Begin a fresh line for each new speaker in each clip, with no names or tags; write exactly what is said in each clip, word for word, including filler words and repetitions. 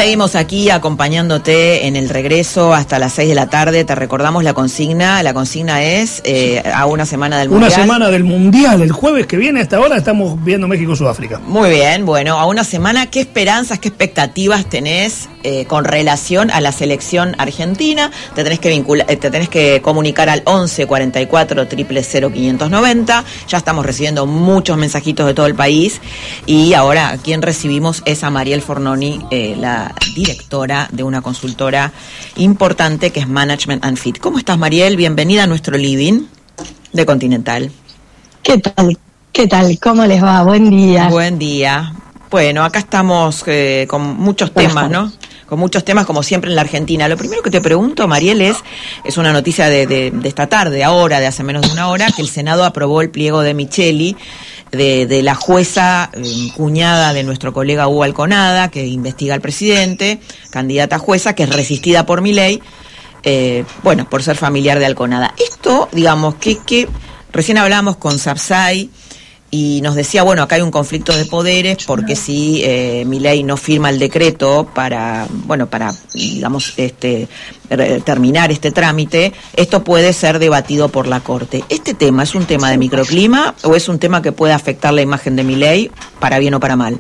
seguimos aquí acompañándote en el regreso hasta las seis de la tarde. Te recordamos la consigna. La consigna es eh, a una semana del Mundial.
Una semana del Mundial. El jueves que viene, a esta hora, estamos viendo México-Sudáfrica.
Muy bien, bueno, a una semana, ¿qué esperanzas, qué expectativas tenés eh, con relación a la selección argentina? Te tenés que vincular, te tenés que comunicar al once cuarenta y cuatro cero cero cero quinientos noventa. Ya estamos recibiendo muchos mensajitos de todo el país y ahora a quien recibimos es a Mariel Fornoni, eh, la directora de una consultora importante que es Management and Fit. ¿Cómo estás, Mariel? Bienvenida a nuestro living de Continental.
¿Qué tal? ¿Qué tal? ¿Cómo les va? Buen día.
Buen día. Bueno, acá estamos eh, con muchos temas, ¿no? Con muchos temas, como siempre en la Argentina. Lo primero que te pregunto, Mariel, es, es una noticia de, de, de esta tarde, ahora, de hace menos de una hora, que el Senado aprobó el pliego de Micheli, de, de la jueza, eh, cuñada de nuestro colega Hugo Alconada, que investiga al presidente, candidata a jueza, que es resistida por Milei, eh, bueno, por ser familiar de Alconada. Esto, digamos, que, que recién hablamos con Sapsay, y nos decía, bueno, acá hay un conflicto de poderes porque si eh, Milei no firma el decreto para, bueno, para, digamos, este terminar este trámite, esto puede ser debatido por la Corte. ¿Este tema es un tema de microclima o es un tema que puede afectar la imagen de Milei para bien o para mal?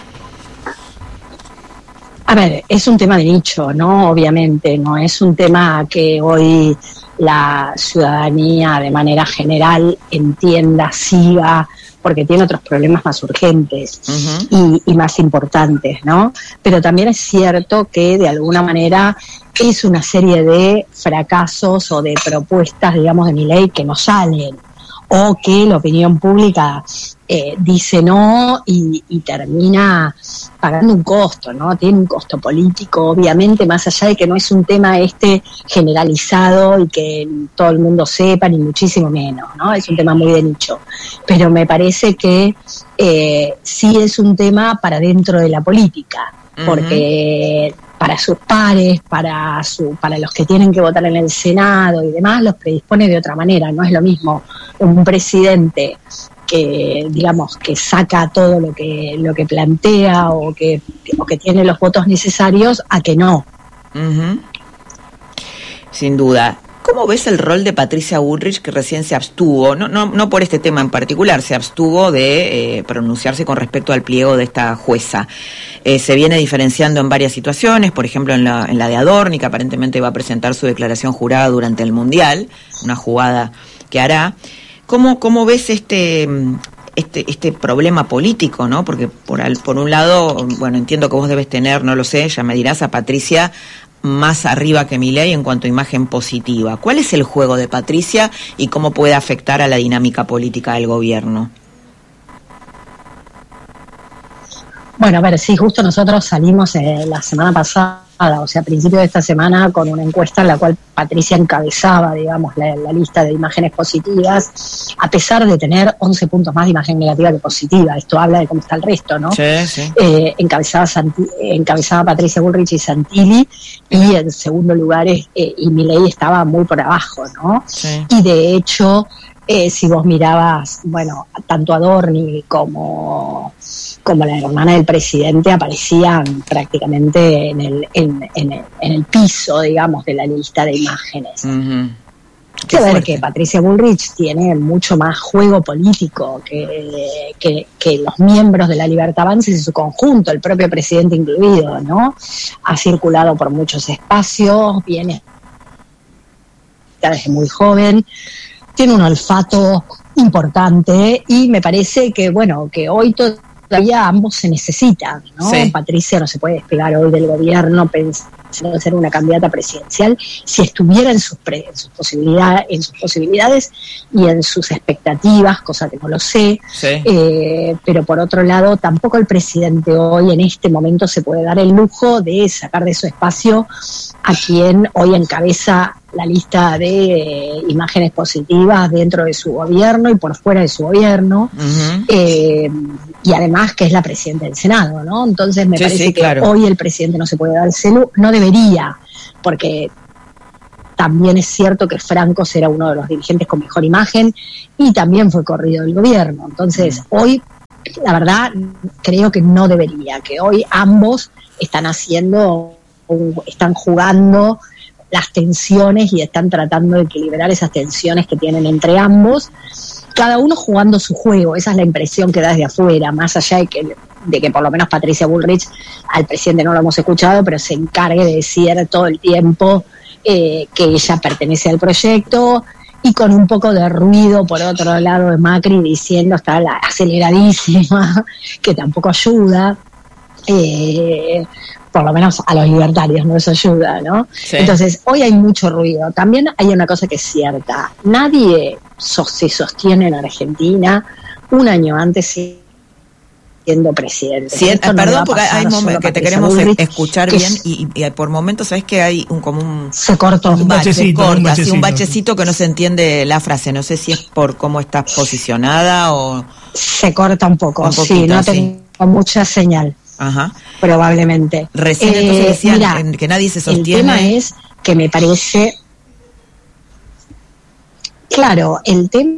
A ver, es un tema de nicho, ¿no? Obviamente, no es un tema que hoy la ciudadanía de manera general entienda, siga, porque tiene otros problemas más urgentes uh-huh. y, y más importantes, ¿no? Pero también es cierto que de alguna manera es una serie de fracasos o de propuestas, digamos, de Milei que no salen, o que la opinión pública eh, dice no y, y termina pagando un costo, ¿no? Tiene un costo político, obviamente, más allá de que no es un tema este generalizado y que todo el mundo sepa, ni muchísimo menos, ¿no? Es un tema muy de nicho. Pero me parece que eh, sí es un tema para dentro de la política, uh-huh. porque para sus pares, para su, para los que tienen que votar en el Senado y demás, los predispone de otra manera. No es lo mismo un presidente que, digamos, que saca todo lo que lo que plantea o que, o que tiene los votos necesarios a que no.
Uh-huh. Sin duda. ¿Cómo ves el rol de Patricia Bullrich, que recién se abstuvo, no, no, no por este tema en particular, se abstuvo de eh, pronunciarse con respecto al pliego de esta jueza? Eh, se viene diferenciando en varias situaciones, por ejemplo en la, en la de Adorni, que aparentemente va a presentar su declaración jurada durante el Mundial, una jugada que hará. ¿Cómo, cómo ves este... Este, este problema político, ¿no? Porque por, al, por un lado, bueno, entiendo que vos debes tener, no lo sé, ya me dirás, a Patricia más arriba que Milei en cuanto a imagen positiva. ¿Cuál es el juego de Patricia y cómo puede afectar a la dinámica política del gobierno?
Bueno, a ver, sí, justo nosotros salimos eh, la semana pasada, o sea, a principios de esta semana, con una encuesta en la cual Patricia encabezaba, digamos, la, la lista de imágenes positivas, a pesar de tener once puntos más de imagen negativa que positiva. Esto habla de cómo está el resto, ¿no?
Sí, sí.
Eh, encabezaba, Santi, encabezaba Patricia Bullrich y Santilli, y en segundo lugar, eh, y Milei estaba muy por abajo, ¿no?
Sí.
Y de hecho, eh, si vos mirabas, bueno, tanto Adorni como... como la hermana del presidente aparecían prácticamente en el en, en, el, en el piso, digamos, de la lista de imágenes.
Uh-huh.
Hay que ver que Patricia Bullrich tiene mucho más juego político que, que, que los miembros de la Libertad Avanza en su conjunto, el propio presidente incluido, ¿no? Ha circulado por muchos espacios, viene desde muy joven, tiene un olfato importante y me parece que, bueno, que hoy todo todavía ambos se necesitan, ¿no? Sí. Patricia no se puede despegar hoy del gobierno pensando en ser una candidata presidencial si estuviera en sus, pre, en sus posibilidades, en sus posibilidades y en sus expectativas, cosa que no lo sé.
Sí.
Eh, pero por otro lado, tampoco el presidente hoy en este momento se puede dar el lujo de sacar de su espacio a quien hoy encabeza la lista de eh, imágenes positivas dentro de su gobierno y por fuera de su gobierno, uh-huh. eh, y además que es la presidenta del Senado, ¿no? Entonces me sí, parece sí, que claro. hoy el presidente no se puede dar el celu, no debería, porque también es cierto que Franco será uno de los dirigentes con mejor imagen y también fue corrido del gobierno. Entonces uh-huh. hoy la verdad, creo que no debería, que hoy ambos están haciendo, están jugando las tensiones y están tratando de equilibrar esas tensiones que tienen entre ambos, cada uno jugando su juego. Esa es la impresión que da desde afuera, más allá de que, de que por lo menos Patricia Bullrich, al presidente no lo hemos escuchado, pero se encargue de decir todo el tiempo eh, que ella pertenece al proyecto, y con un poco de ruido por otro lado de Macri diciendo está la aceleradísima, que tampoco ayuda, eh, por lo menos a los libertarios no eso ayuda, ¿no? Sí. Entonces, hoy hay mucho ruido. También hay una cosa que es cierta, nadie so- se sostiene en Argentina un año antes siendo presidente.
Sí, no perdón, porque hay momentos que te queremos Bullrich, escuchar que bien y, y, y por momentos sabes que hay un como un
se cortó
un, bache, se corta, un, bachecito. Sí, un bachecito que no se entiende la frase. No sé si es por cómo estás posicionada o
se corta un poco. Un poquito, sí, no sí. tengo mucha señal.
Ajá.
Probablemente.
Recién eh, entonces decían mira, que nadie se sostiene.
El tema es que me parece claro, el tema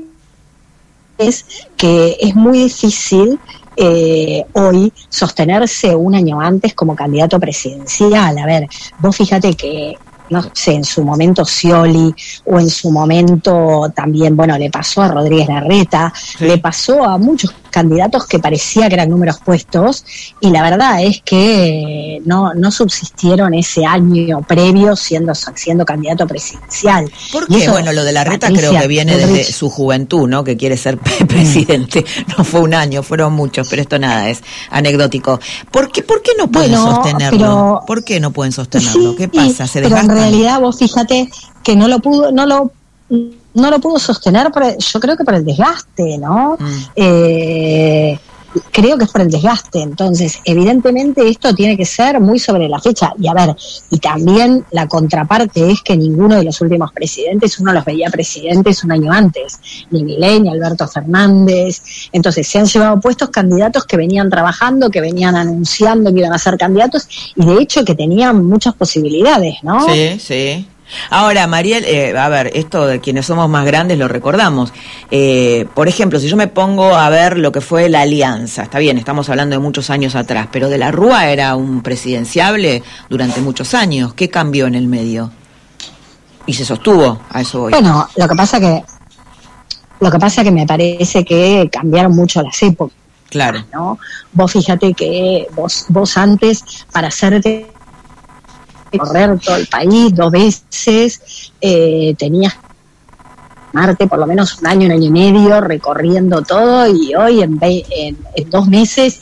es que es muy difícil Eh, hoy sostenerse un año antes como candidato presidencial. A ver, vos fíjate que no sé, en su momento Scioli o en su momento también, bueno, le pasó a Rodríguez Larreta, sí. le pasó a muchos candidatos que parecía que eran números puestos, y la verdad es que no, no subsistieron ese año previo siendo, siendo candidato presidencial.
¿Por qué? Bueno, lo de Larreta Patricia, creo que viene desde Bullrich. Su juventud, ¿no? Que quiere ser presidente. No fue un año, fueron muchos, pero esto nada, es anecdótico. ¿Por qué, por qué no pueden bueno, sostenerlo? Pero, ¿Por qué no pueden sostenerlo?
Sí,
¿Qué pasa? ¿Se
pero
desgastan?
En realidad vos fíjate que no lo pudo, no lo no lo pudo sostener, por el, yo creo que por el desgaste, ¿no? Mm. Eh, creo que es por el desgaste. Entonces, evidentemente esto tiene que ser muy sobre la fecha. Y a ver, y también la contraparte es que ninguno de los últimos presidentes, uno los veía presidentes un año antes, ni Milei, ni Alberto Fernández. Entonces, se han llevado puestos candidatos que venían trabajando, que venían anunciando que iban a ser candidatos, y de hecho que tenían muchas posibilidades, ¿no?
Sí, sí. Ahora, Mariel, eh, a ver, esto de quienes somos más grandes lo recordamos. Eh, por ejemplo, si yo me pongo a ver lo que fue la Alianza, está bien, estamos hablando de muchos años atrás, pero de la Rúa era un presidenciable durante muchos años. ¿Qué cambió en el medio? Y se sostuvo, a eso voy.
Bueno, lo que pasa que lo que pasa que me parece que cambiaron mucho las épocas.
Claro.
¿No? Vos fíjate que vos, vos antes, para hacerte correr todo el país dos veces, eh, tenías Marte por lo menos un año, un año y medio recorriendo todo, y hoy en, ve- en, en dos meses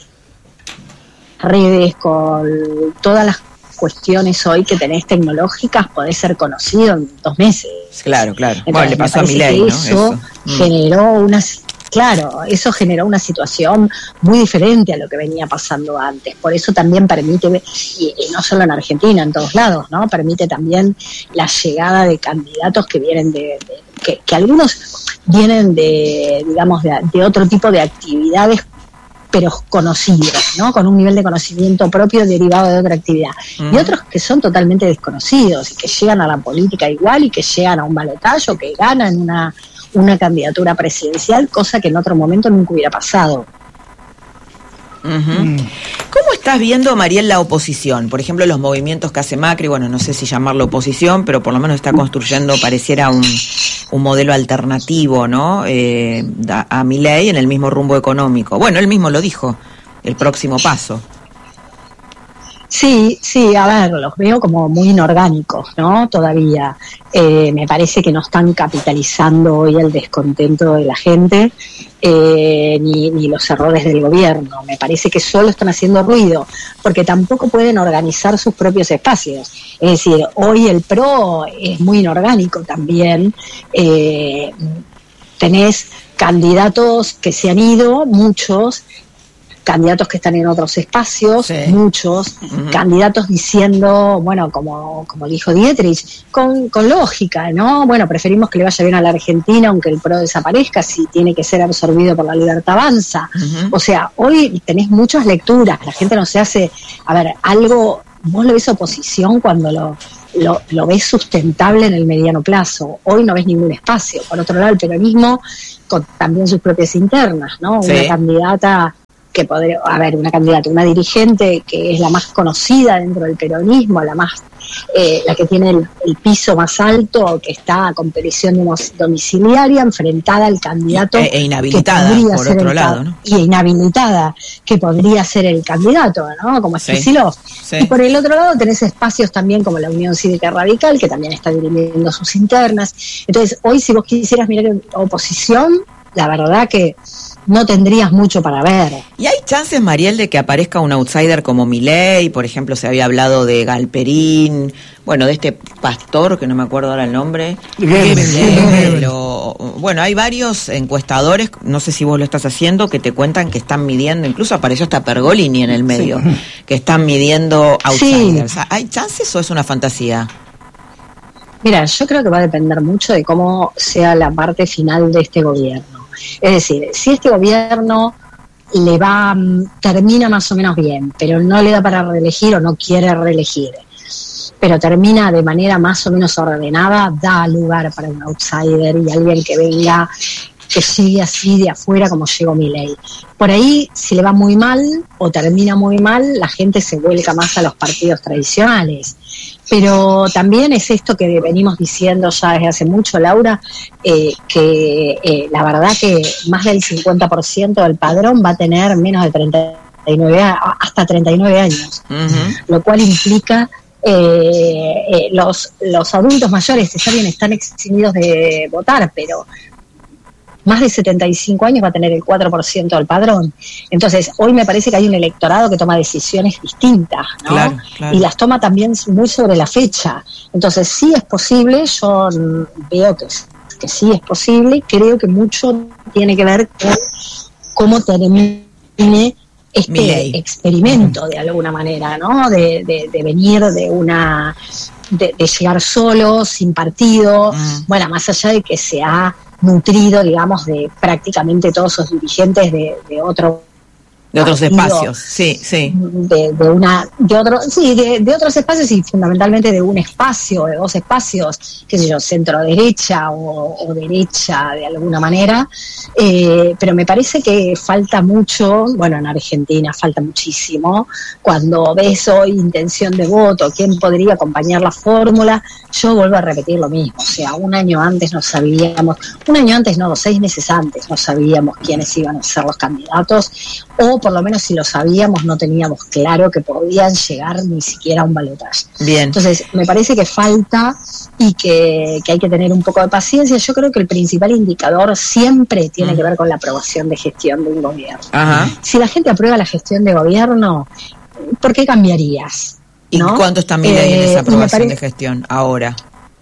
redes con todas las cuestiones hoy que tenés tecnológicas podés ser conocido en dos meses.
Claro, claro.
Entonces,
bueno, le pasó a Milei, ¿no?
Eso,
eso.
generó una Claro, eso generó una situación muy diferente a lo que venía pasando antes. Por eso también permite, y, y no solo en Argentina, en todos lados, ¿no? Permite también la llegada de candidatos que vienen de, de que, que algunos vienen de, digamos, de, de otro tipo de actividades, pero conocidos, ¿no? Con un nivel de conocimiento propio derivado de otra actividad. Mm. Y otros que son totalmente desconocidos y que llegan a la política igual y que llegan a un balotaje, que ganan una una candidatura presidencial, cosa que en otro momento nunca hubiera pasado.
Uh-huh. Mm. ¿Cómo estás viendo, Mariel, la oposición? Por ejemplo, los movimientos que hace Macri, bueno, no sé si llamarlo oposición, pero por lo menos está construyendo, pareciera un, un modelo alternativo, ¿no? Eh, a, a Milei en el mismo rumbo económico. Bueno, él mismo lo dijo, el próximo paso.
Sí, sí, a ver, los veo como muy inorgánicos, ¿no? Todavía eh, me parece que no están capitalizando hoy el descontento de la gente, eh, ni, ni los errores del gobierno. Me parece que solo están haciendo ruido, porque tampoco pueden organizar sus propios espacios. Es decir, hoy el PRO es muy inorgánico también. Eh, tenés candidatos que se han ido, muchos, candidatos que están en otros espacios, sí. muchos, uh-huh. candidatos diciendo, bueno, como, como dijo Dietrich, con, con lógica, ¿no? Bueno, preferimos que le vaya bien a la Argentina aunque el PRO desaparezca, si tiene que ser absorbido por la Libertad Avanza. Uh-huh. O sea, hoy tenés muchas lecturas, la gente no se hace, a ver, algo, vos lo ves oposición cuando lo, lo, lo ves sustentable en el mediano plazo, hoy no ves ningún espacio. Por otro lado, el peronismo con también sus propias internas, ¿no? Sí. Una candidata que podría, a ver, una candidata, una dirigente que es la más conocida dentro del peronismo, la más, eh, la que tiene el, el piso más alto, que está con prisión domiciliaria, enfrentada al candidato
e, e inhabilitada,
que podría
por
ser
otro
el,
lado, ¿no?
Y inhabilitada, que podría ser el candidato, ¿no? Como es
sí,
Kicillof.
Sí.
Y por el otro lado tenés espacios también como la Unión Cívica Radical, que también está dirimiendo sus internas. Entonces, hoy si vos quisieras mirar oposición, la verdad que no tendrías mucho para ver.
¿Y hay chances, Mariel, de que aparezca un outsider como Milei? Por ejemplo, se había hablado de Galperín, bueno, de este pastor, que no me acuerdo ahora el nombre. Pero, bueno, hay varios encuestadores, no sé si vos lo estás haciendo, que te cuentan que están midiendo, incluso apareció hasta Pergolini en el medio, sí. que están midiendo outsiders. Sí. ¿Hay chances o es una fantasía?
Mira, yo creo que va a depender mucho de cómo sea la parte final de este gobierno. Es decir, si este gobierno le va, termina más o menos bien, pero no le da para reelegir o no quiere reelegir, pero termina de manera más o menos ordenada, da lugar para un outsider y alguien que venga, que llegue así de afuera como llegó Milei. Por ahí, si le va muy mal o termina muy mal, la gente se vuelca más a los partidos tradicionales. Pero también es esto que venimos diciendo ya desde hace mucho, Laura, eh, que eh, la verdad que más del cincuenta por ciento del padrón va a tener menos de treinta y nueve, hasta treinta y nueve años, uh-huh. lo cual implica eh, eh, los, los adultos mayores, está bien, están eximidos de votar, pero más de setenta y cinco años va a tener el cuatro por ciento del padrón. Entonces, hoy me parece que hay un electorado que toma decisiones distintas, ¿no?
Claro, claro.
Y las toma también muy sobre la fecha. Entonces, sí es posible, yo veo que, que sí es posible, creo que mucho tiene que ver con cómo termine este Milei. experimento, de alguna manera, ¿no? De, de, de venir de una... De, de llegar solo, sin partido, mm. bueno, más allá de que se ha nutrido, digamos, de prácticamente todos sus dirigentes de, de otro
de otros partido, espacios, sí, sí.
De, de una, de otro, sí, de, de otros espacios y fundamentalmente de un espacio, de dos espacios, qué sé yo, centro derecha o, o derecha de alguna manera, eh, pero me parece que falta mucho, bueno, en Argentina falta muchísimo, cuando ves hoy intención de voto, quién podría acompañar la fórmula, yo vuelvo a repetir lo mismo, o sea, un año antes no sabíamos, un año antes no, seis meses antes no sabíamos quiénes iban a ser los candidatos, o por lo menos si lo sabíamos no teníamos claro que podían llegar ni siquiera a un balotaje.
Bien.
Entonces, me parece que falta y que, que hay que tener un poco de paciencia. Yo creo que el principal indicador siempre tiene uh-huh. que ver con la aprobación de gestión de un gobierno. Uh-huh. Si la gente aprueba la gestión de gobierno, ¿por qué cambiarías? ¿No?
¿Y cuánto está Milei eh, en esa aprobación pare... de gestión ahora?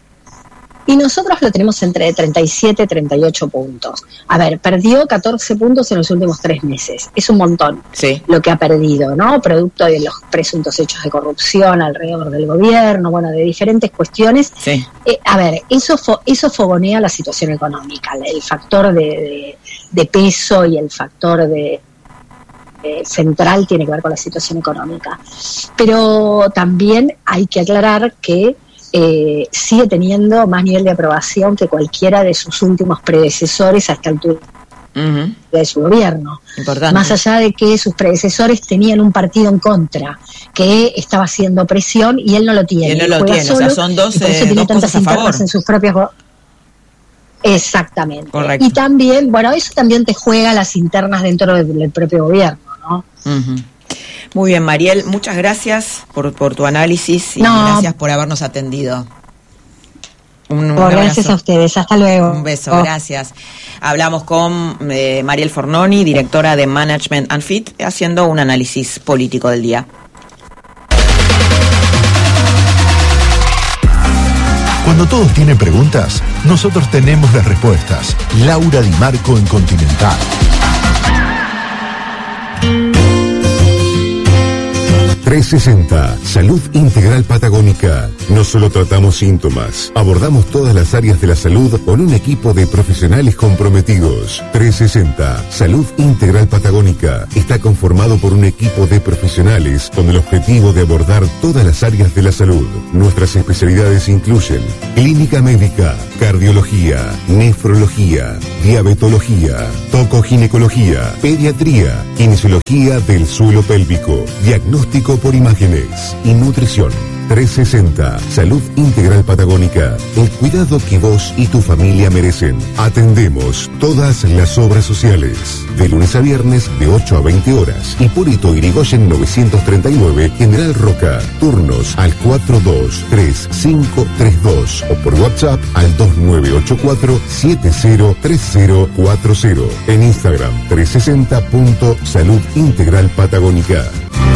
Y nosotros lo tenemos entre treinta y siete y treinta y ocho puntos. A ver, perdió catorce puntos en los últimos tres meses. Es un montón
sí.
lo que ha perdido, ¿no? Producto de los presuntos hechos de corrupción alrededor del gobierno, bueno, de diferentes cuestiones.
Sí.
Eh, a ver, eso fo- eso fogonea la situación económica, el factor de, de, de peso y el factor de... Eh, central tiene que ver con la situación económica. Pero también hay que aclarar que Eh, sigue teniendo más nivel de aprobación que cualquiera de sus últimos predecesores a esta altura uh-huh. de su gobierno.
Importante.
Más allá de que sus predecesores tenían un partido en contra que estaba haciendo presión y él no lo tiene.
Y él no
él
lo tiene,
solo,
o sea, son dos,
y por eso
eh,
tiene
dos
tantas
cosas a favor.
internas en sus propias go- Exactamente.
Correcto.
Y también, bueno, eso también te juega las internas dentro del, del propio gobierno, ¿no?
Uh-huh. Muy bien, Mariel, muchas gracias por, por tu análisis y
no.
gracias por habernos atendido. Un, un
gracias a ustedes, hasta luego.
Un beso, oh. gracias. Hablamos con eh, Mariel Fornoni, directora de Management and Fit, haciendo un análisis político del día.
Cuando todos tienen preguntas, nosotros tenemos las respuestas. Laura Di Marco en Continental.
trescientos sesenta, Salud Integral Patagónica. No solo tratamos síntomas, abordamos todas las áreas de la salud con un equipo de profesionales comprometidos. trescientos sesenta, Salud Integral Patagónica. Está conformado por un equipo de profesionales con el objetivo de abordar todas las áreas de la salud. Nuestras especialidades incluyen clínica médica, cardiología, nefrología, diabetología, tocoginecología, pediatría, kinesiología del suelo pélvico, diagnóstico por imágenes y nutrición. trescientos sesenta, Salud Integral Patagónica, el cuidado que vos y tu familia merecen. Atendemos todas las obras sociales, de lunes a viernes de ocho a veinte horas. Hipólito Yrigoyen novecientos treinta y nueve, General Roca. Turnos al cuatro dos tres cinco tres dos o por WhatsApp al dos nueve ocho cuatro siete cero tres cero cuatro cero. En Instagram trescientos sesenta punto Salud Integral Patagónica.